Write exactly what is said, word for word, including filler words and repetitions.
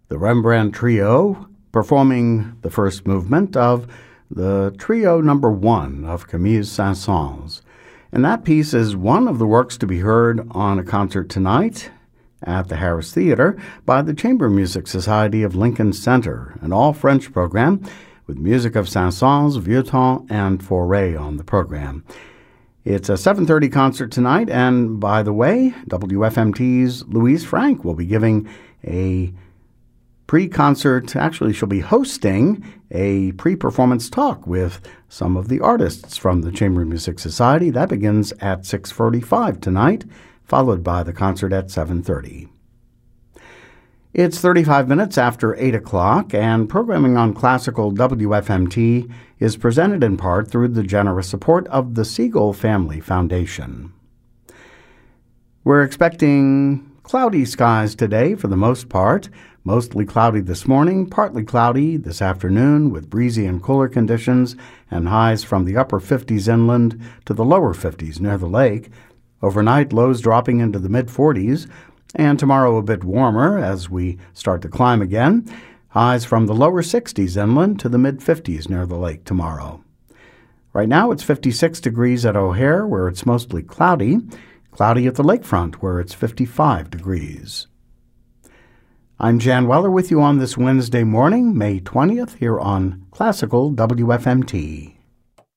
the Rembrandt Trio performing the first movement of the Trio Number One of Camille Saint-Saëns. And that piece is one of the works to be heard on a concert tonight at the Harris Theater by the Chamber Music Society of Lincoln Center, an all-French program with music of Saint-Saëns, Vieuxtemps, and Fauré on the program. It's a seven thirty concert tonight, and by the way, W F M T's Louise Frank will be giving a pre-concert, actually she'll be hosting a pre-performance talk with some of the artists from the Chamber Music Society. That begins at six forty-five tonight, followed by the concert at seven thirty. It's thirty-five minutes after eight o'clock, and programming on Classical W F M T is presented in part through the generous support of the Siegel Family Foundation. We're expecting cloudy skies today for the most part. Mostly cloudy this morning, partly cloudy this afternoon with breezy and cooler conditions and highs from the upper fifties inland to the lower fifties near the lake. Overnight, lows dropping into the mid-forties, and tomorrow a bit warmer as we start to climb again. Highs from the lower sixties inland to the mid-fifties near the lake tomorrow. Right now it's fifty-six degrees at O'Hare, where it's mostly cloudy. Cloudy at the lakefront, where it's fifty-five degrees. I'm Jan Weller with you on this Wednesday morning, May twentieth, here on Classical W F M T.